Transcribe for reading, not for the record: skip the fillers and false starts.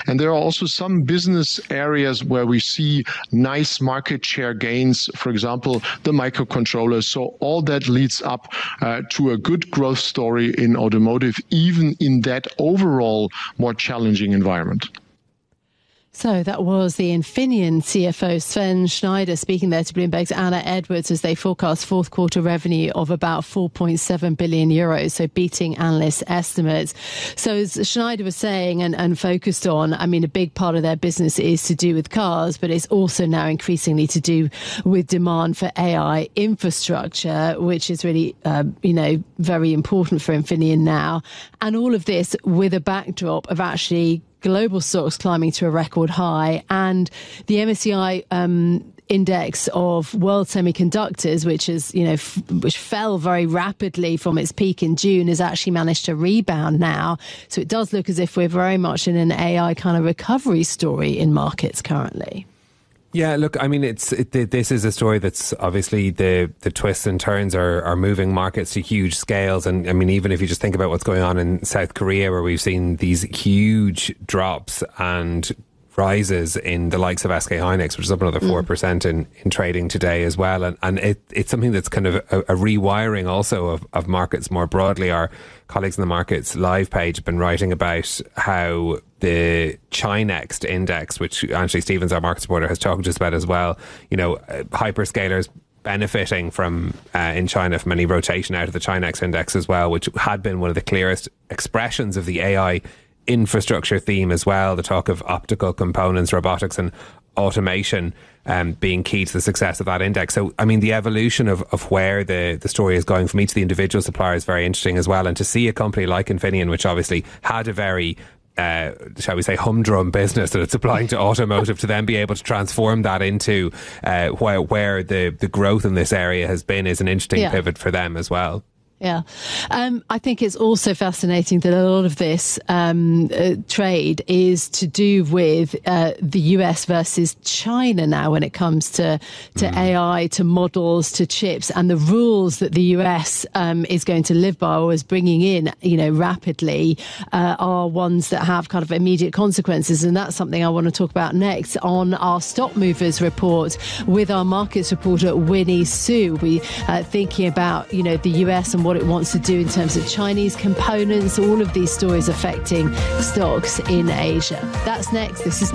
And there are also some business areas where we see nice market share gains, for example, the microcontrollers. So all that leads up to a good growth story in automotive, even in that overall more challenging environment. So that was the Infineon CFO Sven Schneider speaking there to Bloomberg's Anna Edwards as they forecast fourth quarter revenue of about 4.7 billion euros, so beating analyst estimates. So as Schneider was saying and focused on, I mean, a big part of their business is to do with cars, but it's also now increasingly to do with demand for AI infrastructure, which is really, very important for Infineon now. And all of this with a backdrop of actually global stocks climbing to a record high, and the MSCI index of world semiconductors, which fell very rapidly from its peak in June, has actually managed to rebound now. So it does look as if we're very much in an AI kind of recovery story in markets currently. Yeah, look, I mean, this is a story that's obviously the twists and turns are moving markets to huge scales. And I mean, even if you just think about what's going on in South Korea, where we've seen these huge drops and rises in the likes of SK Hynix, which is up another 4% in trading today as well. And it's something that's kind of a rewiring also of markets more broadly. Our colleagues in the Markets Live page have been writing about how the Chinext index, which Anthony Stevens, our market reporter, has talked to us about as well, hyperscalers benefiting from in China from any rotation out of the Chinext index as well, which had been one of the clearest expressions of the AI infrastructure theme as well. The talk of optical components, robotics and automation being key to the success of that index. So, I mean, the evolution of where the story is going from each of the individual suppliers is very interesting as well. And to see a company like Infineon, which obviously had a very shall we say, humdrum business that it's supplying to automotive, to then be able to transform that into where the growth in this area has been is an interesting pivot for them as well. Yeah. I think it's also fascinating that a lot of this trade is to do with the US versus China now when it comes to AI, to models, to chips, and the rules that the US is going to live by or is bringing in, rapidly are ones that have kind of immediate consequences. And that's something I want to talk about next on our Stock Movers report with our markets reporter, Winnie Su. We thinking about, the US and what it wants to do in terms of Chinese components, all of these stories affecting stocks in Asia. That's next. This is